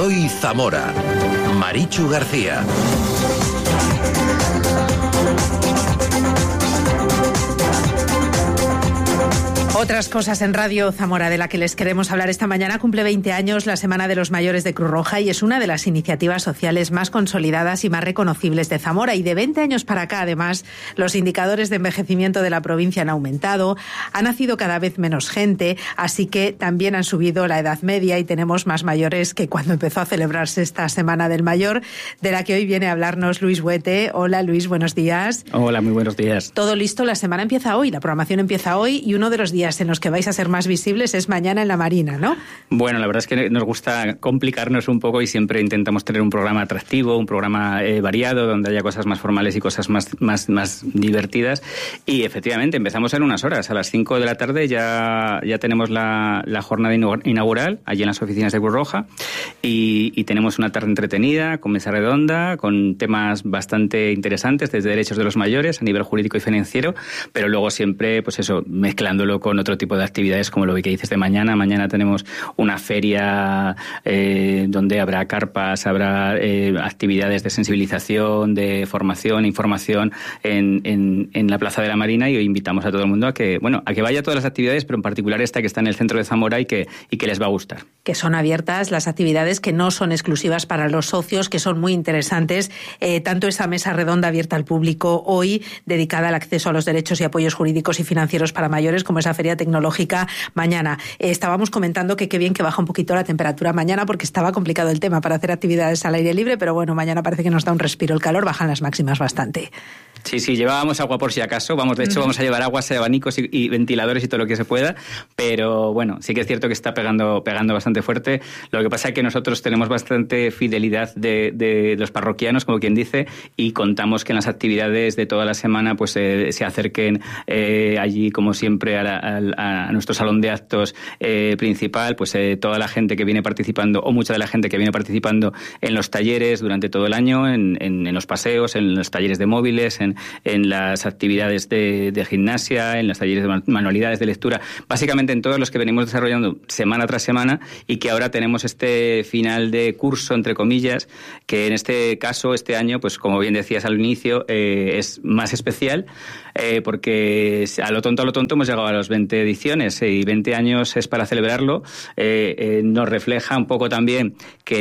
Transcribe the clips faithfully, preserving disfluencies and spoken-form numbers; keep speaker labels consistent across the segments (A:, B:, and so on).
A: Roy Zamora. Marichu García.
B: Otras cosas en Radio Zamora de la que les queremos hablar esta mañana. Cumple veinte años la Semana de los Mayores de Cruz Roja y es una de las iniciativas sociales más consolidadas y más reconocibles de Zamora. Y de veinte años para acá, además, los indicadores de envejecimiento de la provincia han aumentado, ha nacido cada vez menos gente, así que también han subido la edad media y tenemos más mayores que cuando empezó a celebrarse esta Semana del Mayor, de la que hoy viene a hablarnos Luis Buete. Hola Luis, buenos días.
C: Hola, muy buenos días.
B: Todo listo, la semana empieza hoy, la programación empieza hoy y uno de los días en los que vais a ser más visibles es mañana en la Marina, ¿no?
C: Bueno, la verdad es que nos gusta complicarnos un poco y siempre intentamos tener un programa atractivo, un programa eh, variado, donde haya cosas más formales y cosas más, más, más divertidas. Y efectivamente, empezamos en unas horas. A las cinco de la tarde ya, ya tenemos la, la jornada inaugural allí en las oficinas de Cruz Roja y, y tenemos una tarde entretenida, con mesa redonda, con temas bastante interesantes, desde derechos de los mayores a nivel jurídico y financiero, pero luego siempre, pues eso, mezclándolo con otro tipo de actividades como lo que dices de mañana. Mañana tenemos una feria eh, donde habrá carpas, habrá eh, actividades de sensibilización, de formación, información en, en, en la Plaza de la Marina, y hoy invitamos a todo el mundo a que, bueno, a que vaya a todas las actividades, pero en particular esta que está en el centro de Zamora y que, y que les va a gustar.
B: Que son abiertas las actividades, que no son exclusivas para los socios, que son muy interesantes, eh, tanto esa mesa redonda abierta al público hoy, dedicada al acceso a los derechos y apoyos jurídicos y financieros para mayores, como esa feria tecnológica mañana. Eh, estábamos comentando que qué bien que baja un poquito la temperatura mañana, porque estaba complicado el tema para hacer actividades al aire libre, pero bueno, mañana parece que nos da un respiro el calor, bajan las máximas bastante.
C: Sí, sí, llevábamos agua por si acaso, vamos, de hecho vamos a llevar aguas, abanicos y, y ventiladores y todo lo que se pueda, pero bueno, sí que es cierto que está pegando, pegando bastante fuerte. Lo que pasa es que nosotros tenemos bastante fidelidad de, de los parroquianos, como quien dice, y contamos que en las actividades de toda la semana pues eh, se acerquen eh, allí, como siempre, a, la, a, a nuestro salón de actos eh, principal, pues eh, toda la gente que viene participando, o mucha de la gente que viene participando en los talleres durante todo el año, en, en, en los paseos, en los talleres de móviles, en en las actividades de, de gimnasia, en los talleres de manualidades, de lectura, básicamente en todos los que venimos desarrollando semana tras semana, y que ahora tenemos este final de curso, entre comillas, que en este caso, este año, pues como bien decías al inicio, eh, es más especial, eh, porque a lo tonto a lo tonto hemos llegado a las veinte ediciones, eh, y veinte años es para celebrarlo. Eh, eh, nos refleja un poco también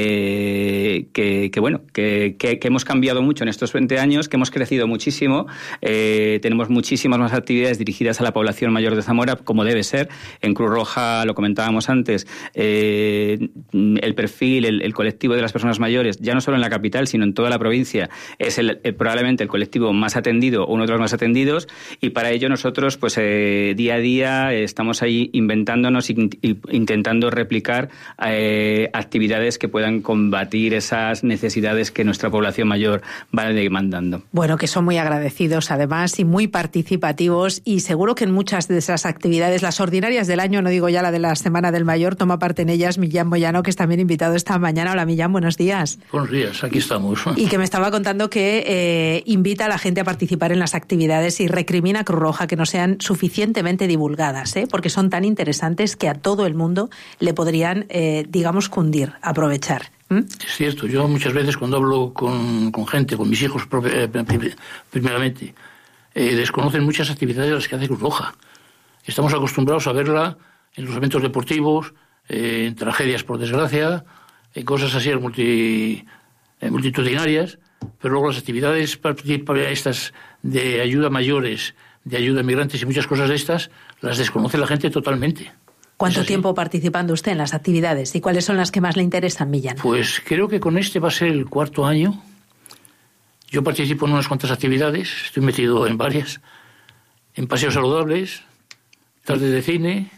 C: que, que, que bueno, que, que, que hemos cambiado mucho en estos veinte años, que hemos crecido muchísimo. Eh, tenemos muchísimas más actividades dirigidas a la población mayor de Zamora, como debe ser. En Cruz Roja, lo comentábamos antes, eh, el perfil, el, el colectivo de las personas mayores, ya no solo en la capital, sino en toda la provincia, es el, el, probablemente el colectivo más atendido, o uno de los más atendidos, y para ello nosotros, pues eh, día a día, eh, estamos ahí inventándonos e intentando replicar eh, actividades que puedan combatir esas necesidades que nuestra población mayor va demandando.
B: Bueno, que son muy agradecidos además y muy participativos, y seguro que en muchas de esas actividades, las ordinarias del año, no digo ya la de la Semana del Mayor, toma parte en ellas Millán Moyano, que es también invitado esta mañana. Hola Millán, buenos días.
D: Buenos días, aquí estamos.
B: Y que me estaba contando que eh, invita a la gente a participar en las actividades y recrimina a Cruz Roja que no sean suficientemente divulgadas, ¿eh? porque son tan interesantes que a todo el mundo le podrían, eh, digamos, cundir, aprovechar. ¿Mm?
D: Es cierto, yo muchas veces cuando hablo con, con gente, con mis hijos eh, primeramente, eh, desconocen muchas actividades de las que hace Cruz Roja. Estamos acostumbrados a verla en los eventos deportivos, eh, en tragedias por desgracia, en cosas así multi, eh, multitudinarias, pero luego las actividades estas de ayuda a mayores, de ayuda a migrantes y muchas cosas de estas, las desconoce la gente totalmente.
B: ¿Cuánto tiempo participando usted en las actividades y cuáles son las que más le interesan, Millán?
D: Pues creo que con este va a ser el cuarto año. Yo participo en unas cuantas actividades, estoy metido en varias, en paseos saludables, tardes de cine,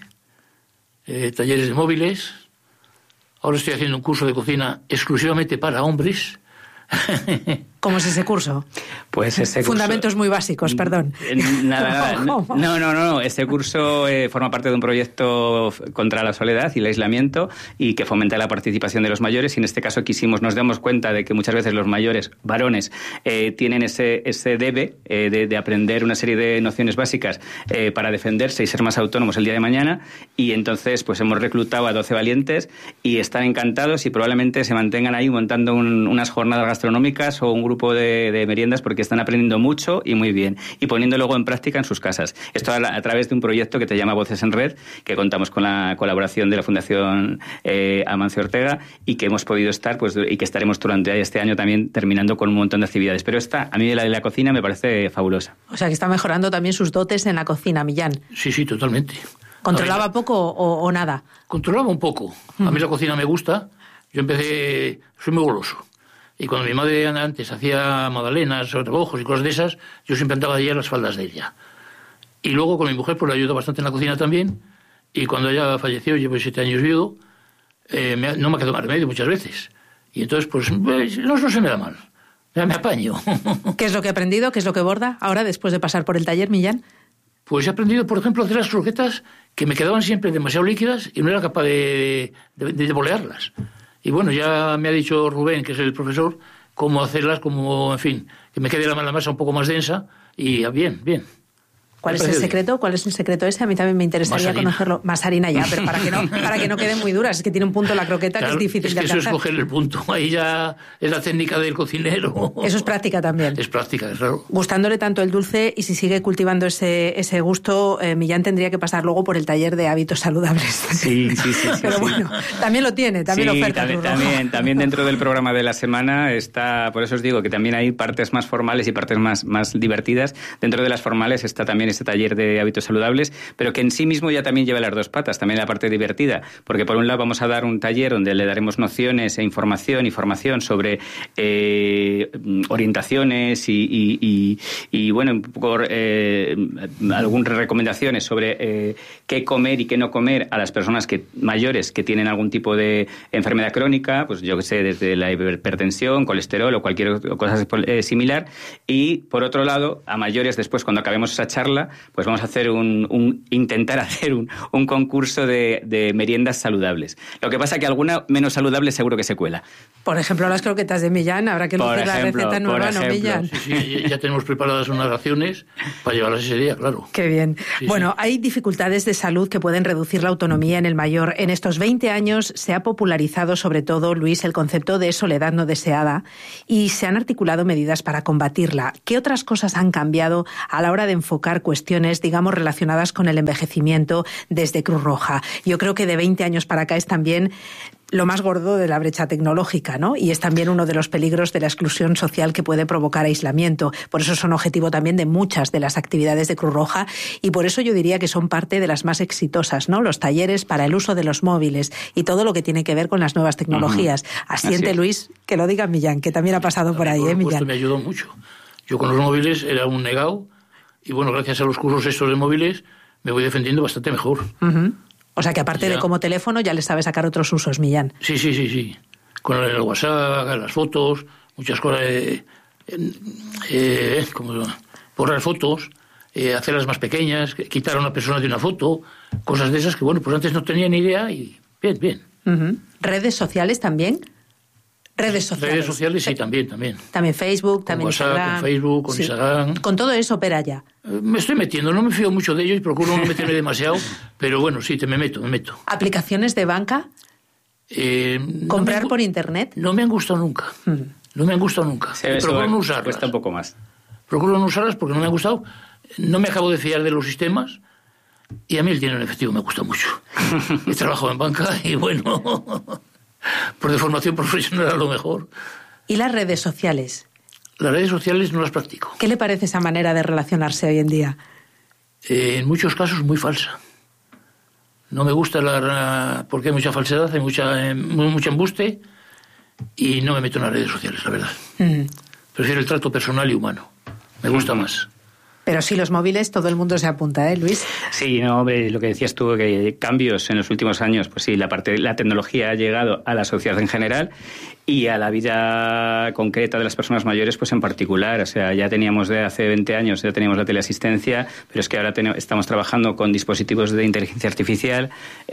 D: eh, talleres de móviles. Ahora estoy haciendo un curso de cocina exclusivamente para hombres.
B: ¿Cómo es ese curso?
C: Pues ese curso...
B: Fundamentos muy básicos, perdón.
C: Nada, nada. No, no, no, no. Este curso eh, forma parte de un proyecto contra la soledad y el aislamiento y que fomenta la participación de los mayores. Y en este caso quisimos, nos damos cuenta de que muchas veces los mayores, varones, eh, tienen ese, ese debe eh, de, de aprender una serie de nociones básicas eh, para defenderse y ser más autónomos el día de mañana. Y entonces pues hemos reclutado a doce valientes y están encantados y probablemente se mantengan ahí montando un, unas jornadas gastronómicas o un grupo grupo de, de meriendas porque están aprendiendo mucho y muy bien y poniendo luego en práctica en sus casas. Esto a, la, a través de un proyecto que te llama Voces en Red, que contamos con la colaboración de la Fundación eh, Amancio Ortega y que hemos podido estar pues y que estaremos durante este año también terminando con un montón de actividades. Pero esta, a mí la de la cocina me parece fabulosa.
B: O sea que está mejorando también sus dotes en la cocina, Millán.
D: Sí, sí, totalmente.
B: ¿Controlaba
D: ver,
B: poco o, o nada?
D: Controlaba un poco. A mí la cocina me gusta. Yo empecé, soy muy goloso. Y cuando mi madre antes hacía magdalenas o rebojos y cosas de esas, yo siempre andaba allí a las faldas de ella. Y luego con mi mujer pues le ayudó bastante en la cocina también. Y cuando ella falleció, llevo siete años viudo, eh, me, no me ha quedado más remedio muchas veces. Y entonces pues, pues no, no se me da mal. Ya me apaño.
B: ¿Qué es lo que he aprendido? ¿Qué es lo que borda ahora después de pasar por el taller, Millán?
D: Pues he aprendido, por ejemplo, a hacer las croquetas que me quedaban siempre demasiado líquidas y no era capaz de, de, de bolearlas. Y bueno, ya me ha dicho Rubén, que es el profesor, cómo hacerlas, como, en fin, que me quede la, la masa un poco más densa y bien, bien.
B: ¿Cuál es el secreto? ¿Cuál es el secreto ese? A mí también me interesaría más conocerlo. Más harina ya, pero para que no para que no queden muy duras. Es que tiene un punto la croqueta claro, que es difícil
D: es que
B: de alcanzar.
D: Eso es coger el punto. Ahí ya es la técnica del cocinero.
B: Eso es práctica también.
D: Es práctica, es raro.
B: Gustándole tanto el dulce y si sigue cultivando ese, ese gusto, eh, Millán tendría que pasar luego por el taller de hábitos saludables.
C: Sí, sí, sí. sí
B: pero
C: sí.
B: bueno, también lo tiene, también
C: sí,
B: lo oferta.
C: También, también, también dentro del programa de la semana está, por eso os digo que también hay partes más formales y partes más, más divertidas. Dentro de las formales está también este taller de hábitos saludables, pero que en sí mismo ya también lleva las dos patas, también la parte divertida, porque por un lado vamos a dar un taller donde le daremos nociones e información y formación sobre eh, orientaciones y, y, y, y bueno, un poco eh, algunas recomendaciones sobre eh, qué comer y qué no comer a las personas que mayores que tienen algún tipo de enfermedad crónica, pues yo que sé, desde la hipertensión, colesterol o cualquier cosa eh, similar, y por otro lado, a mayores después cuando acabemos esa charla, pues vamos a hacer un, un intentar hacer un, un concurso de, de meriendas saludables. Lo que pasa que alguna menos saludable seguro que se cuela.
B: Por ejemplo, las croquetas de Millán, habrá que lucir la receta nueva, ¿no, Millán?
D: Sí, sí, ya tenemos preparadas unas raciones para llevarlas ese día, claro.
B: Qué bien. Sí, bueno, sí. Hay dificultades de salud que pueden reducir la autonomía en el mayor. En estos veinte años se ha popularizado sobre todo, Luis, el concepto de soledad no deseada y se han articulado medidas para combatirla. ¿Qué otras cosas han cambiado a la hora de enfocar cuestiones, digamos, relacionadas con el envejecimiento desde Cruz Roja? Yo creo que de veinte años para acá es también lo más gordo de la brecha tecnológica, ¿no? Y es también uno de los peligros de la exclusión social que puede provocar aislamiento. Por eso son objetivo también de muchas de las actividades de Cruz Roja y por eso yo diría que son parte de las más exitosas, ¿no? Los talleres para el uso de los móviles y todo lo que tiene que ver con las nuevas tecnologías. Uh-huh. Asiente, Así Luis, que lo diga Millán, que también ha pasado por ahí,
D: por
B: ¿eh, Millán?
D: Me ayudó mucho. Yo con los móviles era un negado y bueno, gracias a los cursos estos de móviles me voy defendiendo bastante mejor.
B: Uh-huh. O sea que aparte
D: ya.
B: de como teléfono ya le sabe sacar otros usos, Millán.
D: Sí, sí, sí, sí. Con el WhatsApp, las fotos, muchas cosas. Eh, eh, como borrar fotos, eh, hacerlas más pequeñas, quitar a una persona de una foto, cosas de esas que, bueno, pues antes no tenía ni idea y bien, bien.
B: Uh-huh. ¿Redes sociales también? Redes sociales.
D: Redes sociales, sí, también, también.
B: También Facebook,
D: con
B: también
D: WhatsApp,
B: Instagram.
D: con Facebook, con
B: sí.
D: Instagram.
B: Con todo eso opera ya.
D: Eh, me estoy metiendo, no me fío mucho de ellos y procuro no meterme demasiado, pero bueno, sí, te me meto, me meto.
B: ¿Aplicaciones de banca?
D: Eh,
B: ¿Comprar
D: no me,
B: por internet?
D: No me han gustado nunca. Hmm. No me han gustado nunca.
C: Sí,
D: procuro no usarlas.
C: Cuesta un poco más.
D: Procuro no usarlas porque no me han gustado. No me acabo de fiar de los sistemas. Y a mí el dinero en efectivo me gusta mucho. He trabajado en banca y bueno, por deformación profesional a lo mejor.
B: ¿Y las redes sociales?
D: Las redes sociales no las practico.
B: ¿Qué le parece esa manera de relacionarse hoy en día?
D: Eh, en muchos casos muy falsa. No me gusta la, porque hay mucha falsedad, hay mucha, eh, mucho embuste y no me meto en las redes sociales, la verdad. Mm. Prefiero el trato personal y humano. Me gusta mm-hmm. más.
B: Pero sí, los móviles, todo el mundo se apunta, ¿eh, Luis?
C: Sí, no, hombre, lo que decías tú, que cambios en los últimos años, pues sí, la parte, la tecnología ha llegado a la sociedad en general y a la vida concreta de las personas mayores, pues en particular. O sea, ya teníamos de hace veinte años, ya teníamos la teleasistencia, pero es que ahora tenemos, estamos trabajando con dispositivos de inteligencia artificial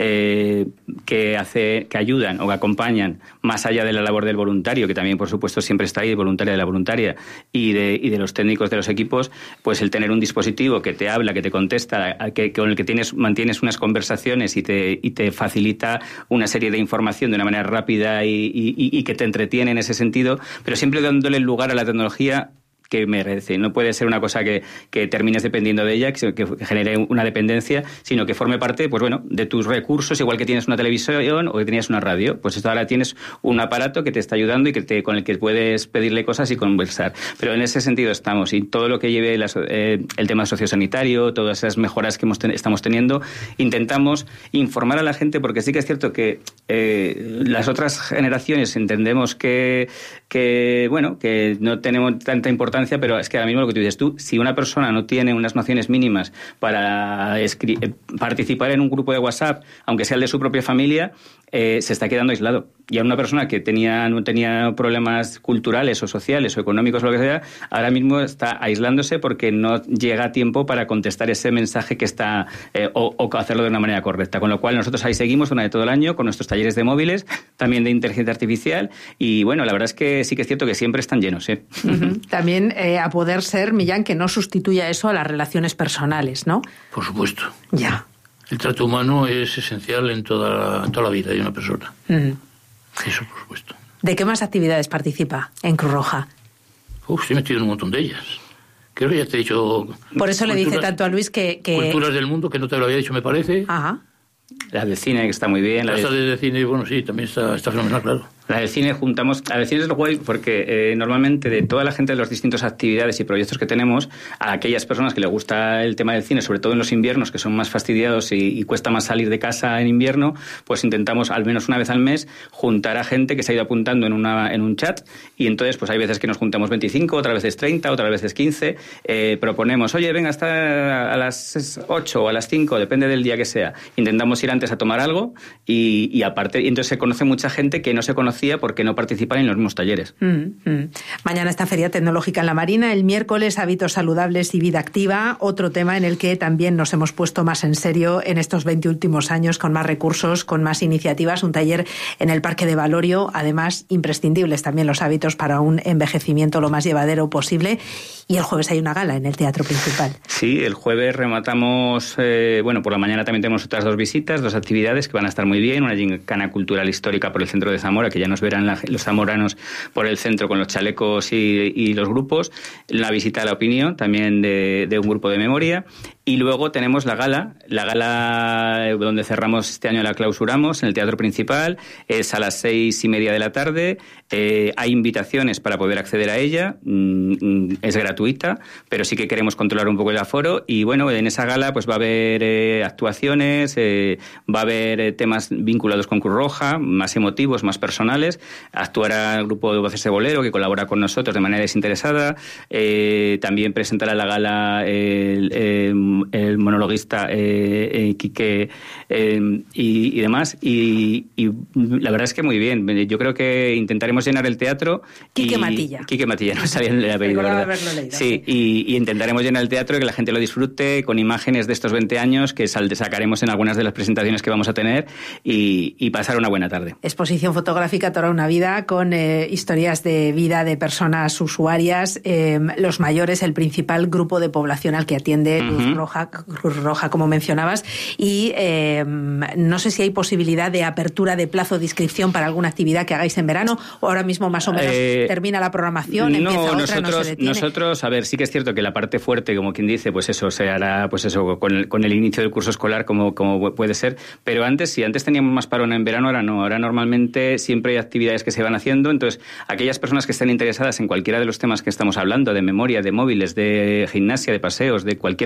C: eh, que, hace, que ayudan o que acompañan, más allá de la labor del voluntario, que también, por supuesto, siempre está ahí, voluntaria de la voluntaria, y de, y de los técnicos de los equipos, pues el tener un dispositivo que te habla, que te contesta, que, con el que tienes, mantienes unas conversaciones y te, y te facilita una serie de información de una manera rápida y, y, y que te entretiene en ese sentido, pero siempre dándole lugar a la tecnología que merece. No puede ser una cosa que, que termines dependiendo de ella, que, que genere una dependencia, sino que forme parte, pues bueno, de tus recursos, igual que tienes una televisión o que tenías una radio. Pues esto ahora tienes un aparato que te está ayudando y que te, con el que puedes pedirle cosas y conversar. Pero en ese sentido estamos. Y todo lo que lleve la, eh, el tema sociosanitario, todas esas mejoras que hemos ten, estamos teniendo, intentamos informar a la gente, porque sí que es cierto que eh, las otras generaciones entendemos que, que, bueno, que no tenemos tanta importancia, pero es que ahora mismo lo que tú dices tú, si una persona no tiene unas nociones mínimas para escri- participar en un grupo de WhatsApp, aunque sea el de su propia familia, eh, se está quedando aislado. Y a una persona que tenía, no tenía problemas culturales o sociales o económicos o lo que sea, ahora mismo está aislándose porque no llega a tiempo para contestar ese mensaje que está eh, o, o hacerlo de una manera correcta. Con lo cual nosotros ahí seguimos durante todo el año con nuestros talleres de móviles, también de inteligencia artificial, y bueno, la verdad es que sí que es cierto que siempre están llenos. ¿eh?
B: Uh-huh. También eh, a poder ser, Millán, que no sustituya eso a las relaciones personales, ¿no?
D: Por supuesto.
B: Ya.
D: El trato humano es esencial en toda la, toda la vida de una persona.
B: Uh-huh.
D: Eso, por supuesto.
B: ¿De qué más actividades participa en Cruz Roja?
D: Uf, estoy metido en un montón de ellas. Creo que ya te he dicho...
B: Por eso le dice tanto a Luis que, que...
D: Culturas del mundo, que no te lo había dicho, me parece.
B: Ajá.
C: La de cine, que está muy bien.
D: La,
C: la
D: de... de cine, bueno, sí, también está, está fenomenal, claro.
C: La del cine juntamos... La del cine es lo guay porque eh, normalmente de toda la gente de las distintas actividades y proyectos que tenemos, a aquellas personas que les gusta el tema del cine, sobre todo en los inviernos, que son más fastidiados y, y cuesta más salir de casa en invierno, pues intentamos al menos una vez al mes juntar a gente que se ha ido apuntando en, una, en un chat, y entonces pues hay veces que nos juntamos veinticinco, otras veces treinta, otras veces quince, eh, proponemos, oye, venga, hasta a las ocho o a las cinco, depende del día que sea. Intentamos ir antes a tomar algo y, y aparte, y entonces se conoce mucha gente que no se conocía porque no participan en los mismos talleres.
B: Mm, mm. Mañana está Feria Tecnológica en la Marina, el miércoles hábitos saludables y vida activa, otro tema en el que también nos hemos puesto más en serio en estos veinte últimos años, con más recursos, con más iniciativas, un taller en el Parque de Valorio, además imprescindibles también los hábitos para un envejecimiento lo más llevadero posible, y el jueves hay una gala en el Teatro Principal.
C: Sí, el jueves rematamos, eh, bueno, por la mañana también tenemos otras dos visitas, dos actividades que van a estar muy bien, una gincana cultural histórica por el centro de Zamora, que ya nos verán la, los zamoranos por el centro con los chalecos y, y los grupos, la visita a la opinión también de, de un grupo de memoria, y luego tenemos la gala, la gala donde cerramos este año, la clausuramos en el Teatro Principal, es a las seis y media de la tarde, eh, hay invitaciones para poder acceder a ella, mm, es gratuita, pero sí que queremos controlar un poco el aforo, y bueno, en esa gala pues va a haber eh, actuaciones, eh, va a haber eh, temas vinculados con Cruz Roja, más emotivos, más personales, actuará el grupo de Voces de Bolero que colabora con nosotros de manera desinteresada, eh, también presentará la gala el, el, el monologuista eh, eh, Quique eh, y, y demás, y, y la verdad es que muy bien, yo creo que intentaremos llenar el teatro.
B: Quique
C: y,
B: Matilla.
C: Quique Matilla, no sabía el apellido.
B: Leído,
C: sí, y, y intentaremos llenar el teatro y que la gente lo disfrute con imágenes de estos veinte años que sal, sacaremos en algunas de las presentaciones que vamos a tener y, y pasar una buena tarde.
B: Exposición fotográfica Toda una vida con eh, historias de vida de personas usuarias, eh, los mayores, el principal grupo de población al que atiende Cruz uh-huh. Roja, Cruz Roja, como mencionabas, y eh, no sé si hay posibilidad de apertura de plazo de inscripción para alguna actividad que hagáis en verano, o ahora mismo más o menos eh, termina la programación, empieza
C: no,
B: otra,
C: nosotros,
B: no se detiene.
C: Nosotros, a ver, sí que es cierto que la parte fuerte, como quien dice, pues eso se hará, pues eso, con el, con el inicio del curso escolar, como, como puede ser, pero antes, sí, antes teníamos más parón en verano, ahora no, ahora normalmente siempre hay actividades que se van haciendo, entonces aquellas personas que estén interesadas en cualquiera de los temas que estamos hablando, de memoria, de móviles, de gimnasia, de paseos, de cualquier cosa,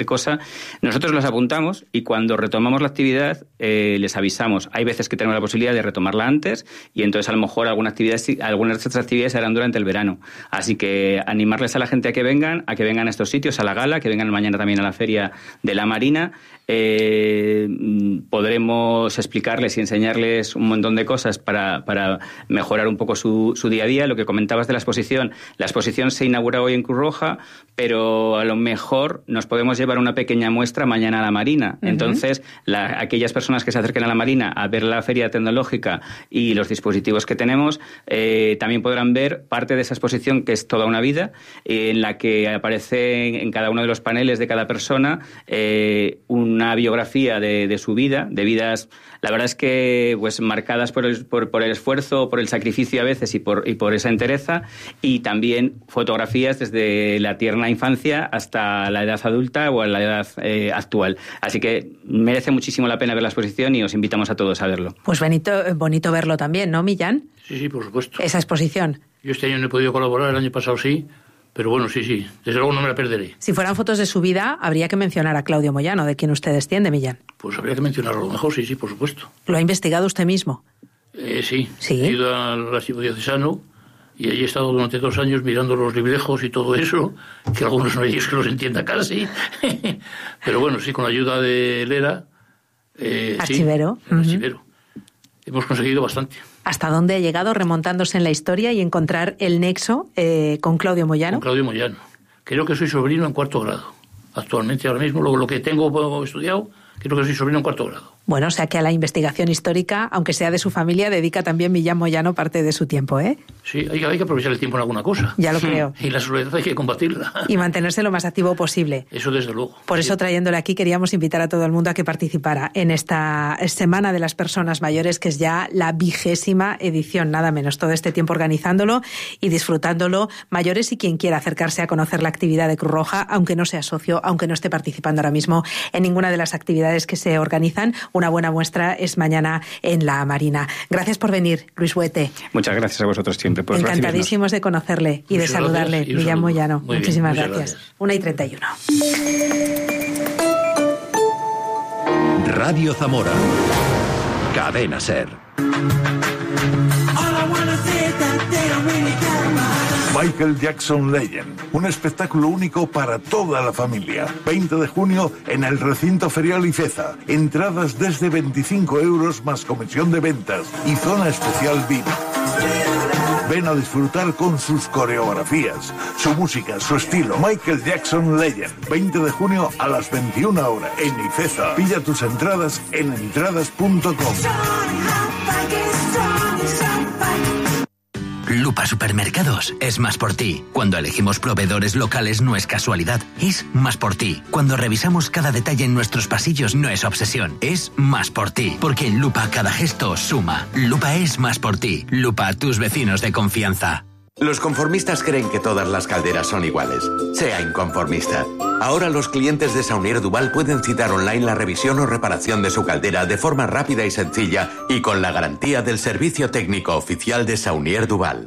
C: Nosotros los apuntamos y cuando retomamos la actividad eh, les avisamos. Hay veces que tenemos la posibilidad de retomarla antes y entonces a lo mejor alguna actividad, algunas de estas actividades se harán durante el verano. Así que animarles a la gente a que vengan, a que vengan a estos sitios, a la gala, que vengan mañana también a la Feria de la Marina. Eh, podremos explicarles y enseñarles un montón de cosas para, para mejorar un poco su, su día a día. Lo que comentabas de la exposición, la exposición se inaugura hoy en Cruz Roja, pero a lo mejor nos podemos llevar una pequeña muestra mañana a la Marina. Uh-huh. Entonces, la, aquellas personas que se acerquen a la Marina a ver la feria tecnológica y los dispositivos que tenemos, eh, también podrán ver parte de esa exposición que es toda una vida, eh, en la que aparece en, en cada uno de los paneles de cada persona eh, un una biografía de, de su vida, de vidas, la verdad es que pues marcadas por el, por, por el esfuerzo, por el sacrificio a veces y por, y por esa entereza, y también fotografías desde la tierna infancia hasta la edad adulta o a la edad eh, actual. Así que merece muchísimo la pena ver la exposición y os invitamos a todos a verlo.
B: Pues bonito, bonito verlo también, ¿no, Millán?
D: Sí, sí, por supuesto.
B: Esa exposición.
D: Yo este año no he podido colaborar, el año pasado sí. Pero bueno, sí, sí, desde luego no me la perderé.
B: Si fueran fotos de su vida, habría que mencionar a Claudio Moyano, de quien usted desciende, Millán.
D: Pues habría que mencionarlo a lo mejor, sí, sí, por supuesto.
B: ¿Lo ha investigado usted mismo?
D: Eh, sí,
B: sí,
D: he ido al archivo diocesano y allí he estado durante dos años mirando los librejos y todo eso, que algunos no hay Dios que los entienda casi. Pero bueno, sí, con la ayuda de Lera. Eh,
B: Archivero.
D: Sí, uh-huh. Archivero. Hemos conseguido bastante.
B: ¿Hasta dónde ha llegado remontándose en la historia y encontrar el nexo eh, con Claudio Moyano?
D: Con Claudio Moyano. Creo que soy sobrino en cuarto grado. Actualmente, ahora mismo, lo, lo que tengo estudiado, creo que soy sobrino en cuarto grado.
B: Bueno, o sea que a la investigación histórica, aunque sea de su familia, dedica también Millán Moyano parte de su tiempo, ¿eh?
D: Sí, hay, hay que aprovechar el tiempo en alguna cosa.
B: Ya lo creo.
D: Y la soledad hay que combatirla.
B: Y mantenerse lo más activo posible.
D: Eso desde luego.
B: Por
D: sí.
B: eso, trayéndole aquí, queríamos invitar a todo el mundo a que participara en esta Semana de las Personas Mayores, que es ya la vigésima edición, nada menos. Todo este tiempo organizándolo y disfrutándolo, mayores y quien quiera acercarse a conocer la actividad de Cruz Roja, aunque no sea socio, aunque no esté participando ahora mismo en ninguna de las actividades que se organizan. Una buena muestra es mañana en la Marina. Gracias por venir, Luis Huete.
C: Muchas gracias a vosotros siempre por
B: Encantadísimos de conocerle y
D: muchas
B: de saludarle, Millán Moyano.
D: Muy
B: Muchísimas
D: bien,
B: gracias.
D: gracias.
B: Una y treinta y uno.
A: Radio Zamora. Cadena Ser.
E: Michael Jackson Legend, un espectáculo único para toda la familia. veinte de junio en el recinto ferial Ifeza. Entradas desde veinticinco euros más comisión de ventas y zona especial V I P. Ven a disfrutar con sus coreografías, su música, su estilo. Michael Jackson Legend, veinte de junio a las veintiuna horas en Ifeza. Pilla tus entradas en entradas punto com.
F: Lupa Supermercados es más por ti. Cuando elegimos proveedores locales no es casualidad, es más por ti. Cuando revisamos cada detalle en nuestros pasillos no es obsesión, es más por ti. Porque en Lupa cada gesto suma. Lupa es más por ti. Lupa, tus vecinos de confianza.
G: Los conformistas creen que todas las calderas son iguales. Sea inconformista. Ahora los clientes de Saunier Duval pueden citar online la revisión o reparación de su caldera de forma rápida y sencilla y con la garantía del servicio técnico oficial de Saunier Duval.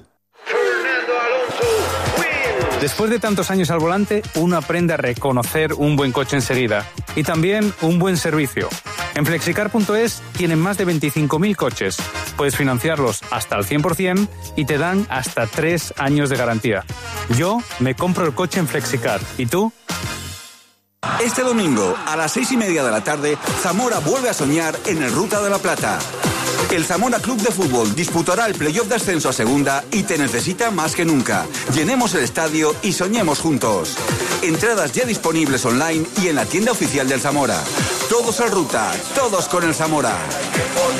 H: Después de tantos años al volante, uno aprende a reconocer un buen coche enseguida y también un buen servicio. En flexicar punto es tienen más de veinticinco mil coches. Puedes financiarlos hasta el cien por ciento y te dan hasta tres años de garantía. Yo me compro el coche en Flexicar. ¿Y tú?
I: Este domingo, a las seis y media de la tarde, Zamora vuelve a soñar en el Ruta de la Plata. El Zamora Club de Fútbol disputará el playoff de ascenso a segunda y te necesita más que nunca. Llenemos el estadio y soñemos juntos. Entradas ya disponibles online y en la tienda oficial del Zamora. Todos al Ruta, todos con el Zamora.